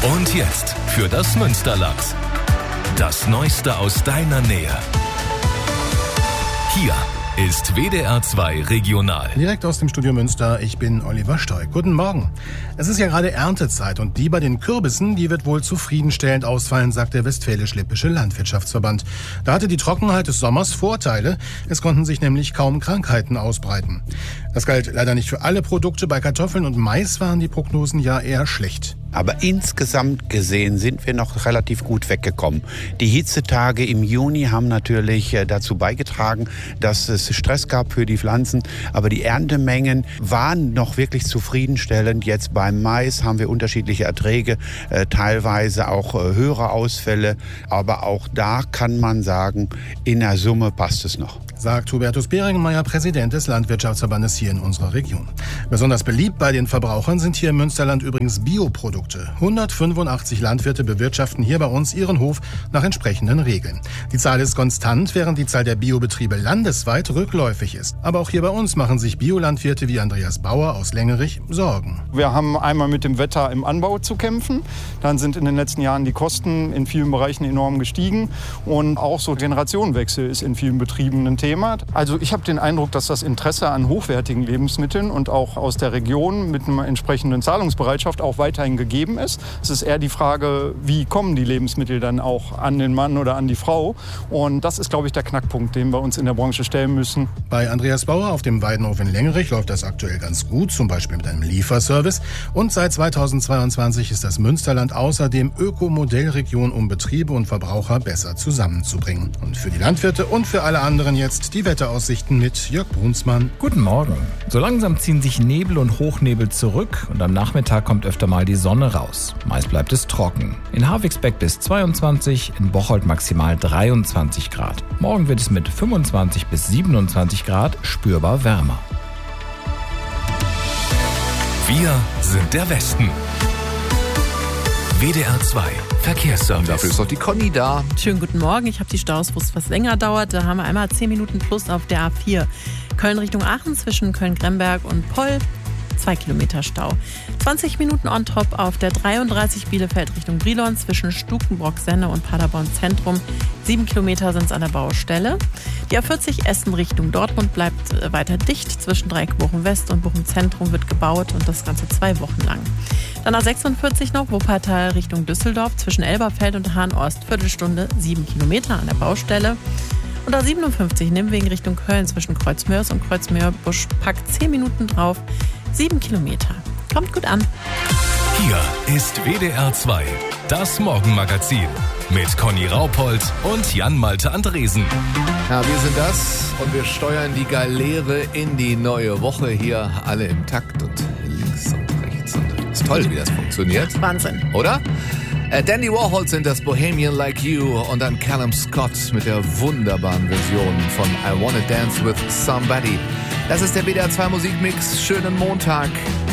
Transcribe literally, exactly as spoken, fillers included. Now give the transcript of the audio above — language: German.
Und jetzt für das Münsterland. Das Neueste aus deiner Nähe. Hier ist W D R zwei Regional. Direkt aus dem Studio Münster, ich bin Oliver Stoick. Guten Morgen. Es ist ja gerade Erntezeit und die bei den Kürbissen, die wird wohl zufriedenstellend ausfallen, sagt der Westfälisch-Lippische Landwirtschaftsverband. Da hatte die Trockenheit des Sommers Vorteile. Es konnten sich nämlich kaum Krankheiten ausbreiten. Das galt leider nicht für alle Produkte. Bei Kartoffeln und Mais waren die Prognosen ja eher schlecht. Aber insgesamt gesehen sind wir noch relativ gut weggekommen. Die Hitzetage im Juni haben natürlich dazu beigetragen, dass es Stress gab für die Pflanzen. Aber die Erntemengen waren noch wirklich zufriedenstellend. Jetzt beim Mais haben wir unterschiedliche Erträge, äh, teilweise auch äh, höhere Ausfälle. Aber auch da kann man sagen, in der Summe passt es noch. Sagt Hubertus Beringmeier, Präsident des Landwirtschaftsverbandes hier in unserer Region. Besonders beliebt bei den Verbrauchern sind hier im Münsterland übrigens Bioprodukte. hundertfünfundachtzig Landwirte bewirtschaften hier bei uns ihren Hof nach entsprechenden Regeln. Die Zahl ist konstant, während die Zahl der Biobetriebe landesweit rückläufig ist. Aber auch hier bei uns machen sich Biolandwirte wie Andreas Bauer aus Längerich Sorgen. Wir haben einmal mit dem Wetter im Anbau zu kämpfen. Dann sind in den letzten Jahren die Kosten in vielen Bereichen enorm gestiegen. Und auch so Generationenwechsel ist in vielen Betrieben ein Thema. Also ich habe den Eindruck, dass das Interesse an hochwertigen Lebensmitteln und auch aus der Region mit einer entsprechenden Zahlungsbereitschaft auch weiterhin gegeben ist. Es ist eher die Frage, wie kommen die Lebensmittel dann auch an den Mann oder an die Frau. Und das ist, glaube ich, der Knackpunkt, den wir uns in der Branche stellen müssen. Bei Andreas Bauer auf dem Weidenhof in Längerich läuft das aktuell ganz gut, zum Beispiel mit einem Lieferservice. Und seit zweitausendzweiundzwanzig ist das Münsterland außerdem Ökomodellregion, um Betriebe und Verbraucher besser zusammenzubringen. Und für die Landwirte und für alle anderen jetzt die Wetteraussichten mit Jörg Brunsmann. Guten Morgen. So langsam ziehen sich Nebel und Hochnebel zurück und am Nachmittag kommt öfter mal die Sonne raus. Meist bleibt es trocken. In Havixbeck bis zweiundzwanzig, in Bocholt maximal dreiundzwanzig Grad. Morgen wird es mit fünfundzwanzig bis siebenundzwanzig Grad spürbar wärmer. Wir sind der Westen. W D R zwei Verkehrsservice. Dafür ist doch die Conny da. Schönen guten Morgen. Ich habe die Staus, wo es was länger dauert. Da haben wir einmal zehn Minuten plus auf der A vier. Köln Richtung Aachen zwischen Köln-Gremberg und Poll. Zwei Kilometer Stau. zwanzig Minuten on top auf der dreiunddreißig Bielefeld Richtung Brilon zwischen Stukenbrock-Senne und Paderborn Zentrum. Sieben Kilometer sind es an der Baustelle. Die A vierzig Essen Richtung Dortmund bleibt weiter dicht. Zwischen Dreieck Bochum West und Bochum Zentrum wird gebaut und das Ganze zwei Wochen lang. Dann A sechsundvierzig noch, Wuppertal Richtung Düsseldorf zwischen Elberfeld und Hahn-Ost. Viertelstunde, sieben Kilometer an der Baustelle. Und A siebenundfünfzig Nimwegen Richtung Köln zwischen Kreuzmörs und Kreuzmöhr-Busch packt zehn Minuten drauf. Sieben Kilometer. Kommt gut an. Hier ist W D R zwei, das Morgenmagazin mit Conny Raupold und Jan-Malte Andresen. Ja, wir sind das und wir steuern die Galeere in die neue Woche hier alle im Takt und links und rechts. Und ist toll, wie das funktioniert. Wahnsinn. Oder? Äh, Dandy Warhol sind das Bohemian Like You und dann Callum Scott mit der wunderbaren Version von I Wanna Dance With Somebody. Das ist der W D R zwei Musikmix. Schönen Montag.